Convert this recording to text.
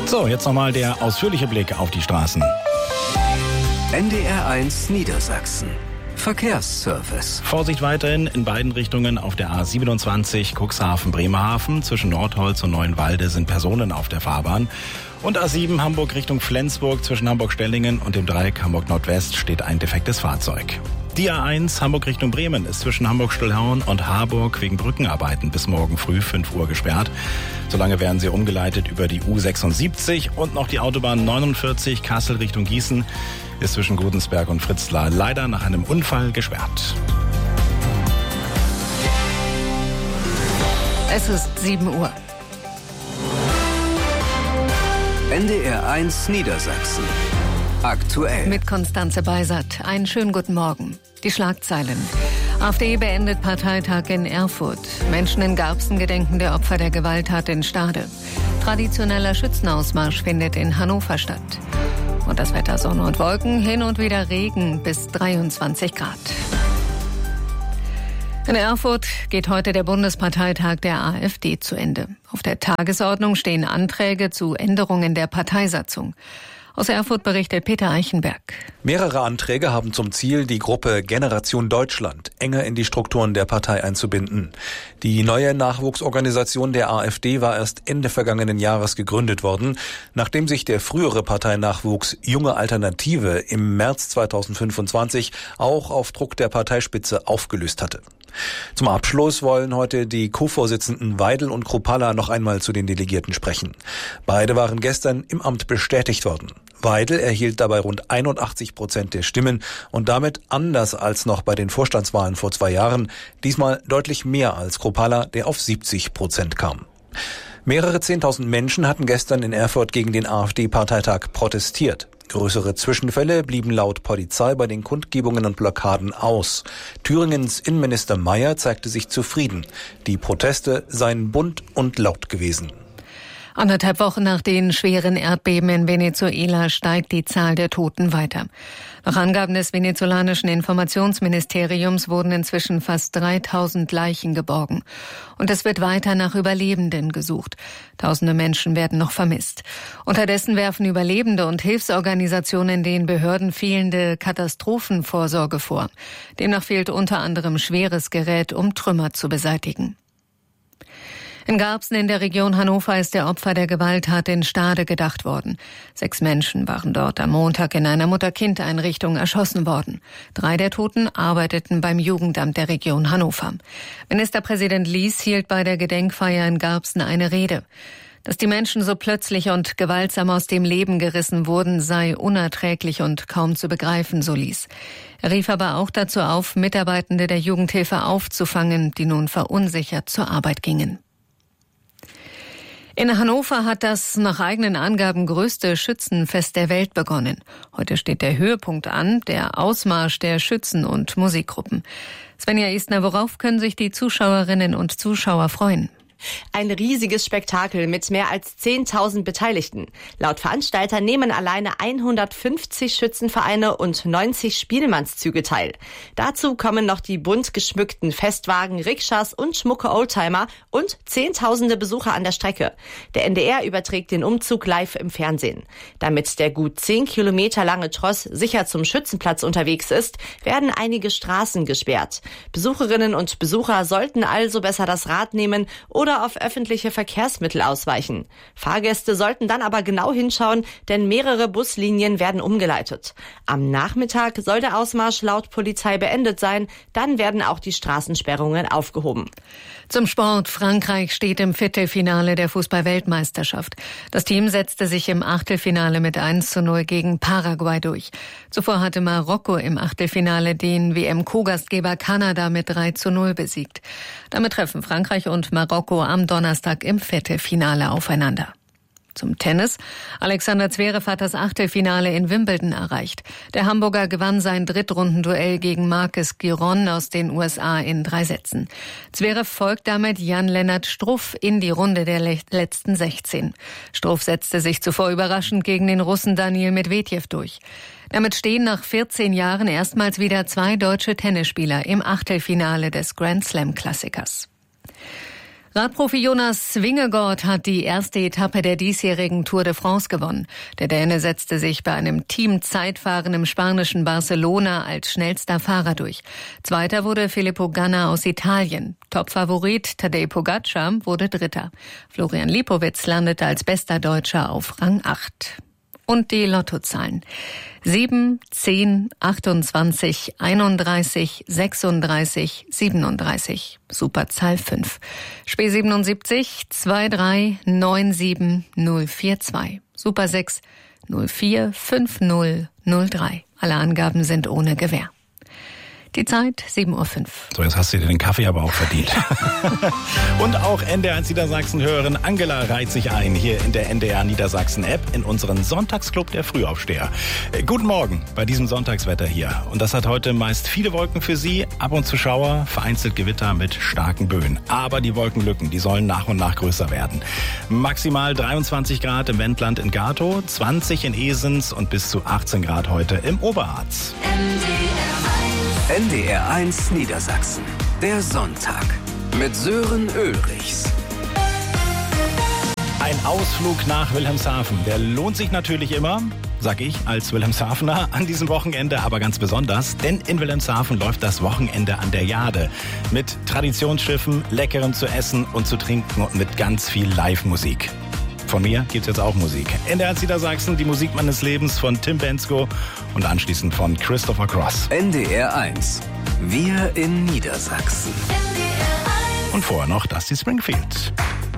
So, jetzt nochmal der ausführliche Blick auf die Straßen. NDR1 Niedersachsen. Verkehrsservice. Vorsicht weiterhin in beiden Richtungen auf der A27 Cuxhaven-Bremerhaven. Zwischen Nordholz und Neuenwalde sind Personen auf der Fahrbahn. Und A7 Hamburg Richtung Flensburg zwischen Hamburg-Stellingen und dem Dreieck Hamburg-Nordwest steht ein defektes Fahrzeug. Die A1 Hamburg Richtung Bremen ist zwischen Hamburg-Stüllhauen und Harburg wegen Brückenarbeiten bis morgen früh 5 Uhr gesperrt. Solange werden sie umgeleitet über die U76 und noch die Autobahn 49 Kassel Richtung Gießen ist zwischen Gudensberg und Fritzlar leider nach einem Unfall gesperrt. Es ist 7 Uhr. NDR1 Niedersachsen. Aktuell. Mit Konstanze Beisert. Einen schönen guten Morgen. Die Schlagzeilen. AfD beendet Parteitag in Erfurt. Menschen in Garbsen gedenken der Opfer der Gewalttat in Stade. Traditioneller Schützenausmarsch findet in Hannover statt. Und das Wetter: Sonne und Wolken, hin und wieder Regen bis 23 Grad. In Erfurt geht heute der Bundesparteitag der AfD zu Ende. Auf der Tagesordnung stehen Anträge zu Änderungen der Parteisatzung. Aus Erfurt berichtet Peter Eichenberg. Mehrere Anträge haben zum Ziel, die Gruppe Generation Deutschland enger in die Strukturen der Partei einzubinden. Die neue Nachwuchsorganisation der AfD war erst Ende vergangenen Jahres gegründet worden, nachdem sich der frühere Parteinachwuchs Junge Alternative im März 2025 auch auf Druck der Parteispitze aufgelöst hatte. Zum Abschluss wollen heute die Co-Vorsitzenden Weidel und Kruppalla noch einmal zu den Delegierten sprechen. Beide waren gestern im Amt bestätigt worden. Weidel erhielt dabei rund 81% der Stimmen und damit, anders als noch bei den Vorstandswahlen vor 2 Jahren, diesmal deutlich mehr als Kruppalla, der auf 70% kam. Mehrere 10.000 Menschen hatten gestern in Erfurt gegen den AfD-Parteitag protestiert. Größere Zwischenfälle blieben laut Polizei bei den Kundgebungen und Blockaden aus. Thüringens Innenminister Mayer zeigte sich zufrieden. Die Proteste seien bunt und laut gewesen. 1,5 Wochen nach den schweren Erdbeben in Venezuela steigt die Zahl der Toten weiter. Nach Angaben des venezolanischen Informationsministeriums wurden inzwischen fast 3.000 Leichen geborgen. Und es wird weiter nach Überlebenden gesucht. Tausende Menschen werden noch vermisst. Unterdessen werfen Überlebende und Hilfsorganisationen den Behörden fehlende Katastrophenvorsorge vor. Demnach fehlt unter anderem schweres Gerät, um Trümmer zu beseitigen. In Garbsen in der Region Hannover ist der Opfer der Gewalttat in Stade gedacht worden. 6 Menschen waren dort am Montag in einer Mutter-Kind-Einrichtung erschossen worden. 3 der Toten arbeiteten beim Jugendamt der Region Hannover. Ministerpräsident Lies hielt bei der Gedenkfeier in Garbsen eine Rede. Dass die Menschen so plötzlich und gewaltsam aus dem Leben gerissen wurden, sei unerträglich und kaum zu begreifen, so Lies. Er rief aber auch dazu auf, Mitarbeitende der Jugendhilfe aufzufangen, die nun verunsichert zur Arbeit gingen. In Hannover hat das nach eigenen Angaben größte Schützenfest der Welt begonnen. Heute steht der Höhepunkt an, der Ausmarsch der Schützen und Musikgruppen. Svenja Estner, worauf können sich die Zuschauerinnen und Zuschauer freuen? Ein riesiges Spektakel mit mehr als 10.000 Beteiligten. Laut Veranstalter nehmen alleine 150 Schützenvereine und 90 Spielmannszüge teil. Dazu kommen noch die bunt geschmückten Festwagen, Rikschas und schmucke Oldtimer und Zehntausende Besucher an der Strecke. Der NDR überträgt den Umzug live im Fernsehen. Damit der gut 10 Kilometer lange Tross sicher zum Schützenplatz unterwegs ist, werden einige Straßen gesperrt. Besucherinnen und Besucher sollten also besser das Rad nehmen oder auf öffentliche Verkehrsmittel ausweichen. Fahrgäste sollten dann aber genau hinschauen, denn mehrere Buslinien werden umgeleitet. Am Nachmittag soll der Ausmarsch laut Polizei beendet sein, dann werden auch die Straßensperrungen aufgehoben. Zum Sport. Frankreich steht im Viertelfinale der Fußball-Weltmeisterschaft. Das Team setzte sich im Achtelfinale mit 1:0 gegen Paraguay durch. Zuvor hatte Marokko im Achtelfinale den WM-Co-Gastgeber Kanada mit 3:0 besiegt. Damit treffen Frankreich und Marokko am Donnerstag im Viertelfinale aufeinander. Zum Tennis. Alexander Zverev hat das Achtelfinale in Wimbledon erreicht. Der Hamburger gewann sein Drittrundenduell gegen Marcus Giron aus den USA in 3 Sätzen. Zverev folgt damit Jan-Lennart Struff in die Runde der letzten 16. Struff setzte sich zuvor überraschend gegen den Russen Daniil Medvedev durch. Damit stehen nach 14 Jahren erstmals wieder 2 deutsche Tennisspieler im Achtelfinale des Grand Slam-Klassikers. Radprofi Jonas Vingegaard hat die erste Etappe der diesjährigen Tour de France gewonnen. Der Däne setzte sich bei einem Teamzeitfahren im spanischen Barcelona als schnellster Fahrer durch. Zweiter wurde Filippo Ganna aus Italien. Topfavorit Tadej Pogačar wurde Dritter. Florian Lipowitz landete als bester Deutscher auf Rang 8. Und die Lottozahlen. 7, 10, 28, 31, 36, 37. Superzahl 5. Spiel 77, 23, 97, 042. Super 6, 04, 50, 03. Alle Angaben sind ohne Gewähr. Die Zeit 7:05 Uhr. So, jetzt hast du dir den Kaffee aber auch verdient. Und auch NDR1 Niedersachsen-Hörerin Angela reiht sich ein, hier in der NDR Niedersachsen-App, in unseren Sonntagsclub der Frühaufsteher. Guten Morgen bei diesem Sonntagswetter hier. Und das hat heute meist viele Wolken für Sie, ab und zu Schauer, vereinzelt Gewitter mit starken Böen. Aber die Wolkenlücken, die sollen nach und nach größer werden. Maximal 23 Grad im Wendland in Gatow, 20 in Esens und bis zu 18 Grad heute im Oberharz. NDR1 Niedersachsen. Der Sonntag mit Sören Ulrichs. Ein Ausflug nach Wilhelmshaven, der lohnt sich natürlich immer, sag ich als Wilhelmshavener, an diesem Wochenende aber ganz besonders, denn in Wilhelmshaven läuft das Wochenende an der Jade mit Traditionsschiffen, Leckerem zu essen und zu trinken und mit ganz viel Live-Musik. Von mir gibt's jetzt auch Musik. NDR1 Niedersachsen, die Musik meines Lebens von Tim Bendzko und anschließend von Christopher Cross. NDR1, wir in Niedersachsen. Und vorher noch Dusty Springfield.